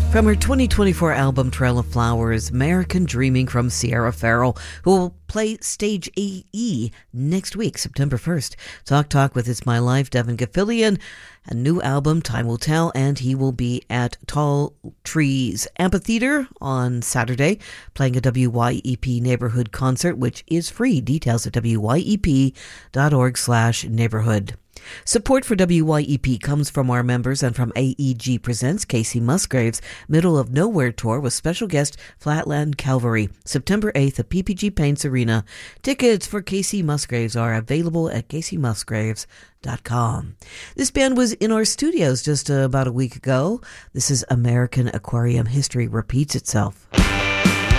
From her 2024 album Trail of Flowers, American Dreaming from Sierra Farrell, who will play Stage AE next week, September 1st. Talk with It's My Life, Devin Gafilian. A new album, Time Will Tell, and he will be at Tall Trees Amphitheater on Saturday, playing a WYEP neighborhood concert, which is free. Details at wyep.org/neighborhood. Support for WYEP comes from our members and from AEG Presents Casey Musgraves' Middle of Nowhere Tour with special guest Flatland Calvary, September 8th at PPG Paints Arena. Tickets for Casey Musgraves are available at caseymusgraves.com. This band was in our studios just about a week ago. This is American Aquarium History Repeats Itself.